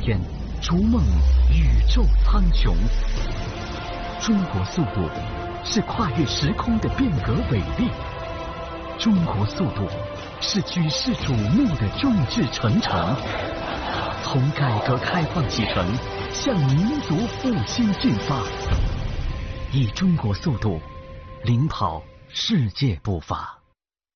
天，逐梦宇宙苍穹。中国速度是跨越时空的变革伟力，中国速度是举世瞩目的众志成城。从改革开放启程，向民族复兴进发，以中国速度领跑世界步伐。